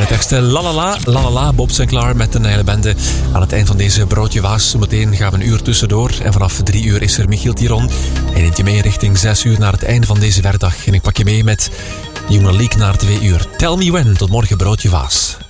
tekst la, Bob Sinclair met een hele bende. Aan het eind van deze Broodje Waas. Zometeen gaan we een uur tussendoor. En vanaf 3 uur is er Michiel Tiron. Hij neemt je mee richting 6 uur naar het einde van deze werkdag. En ik pak je mee met Jonge Leek naar 2 uur. Tell me when. Tot morgen, Broodje Waas.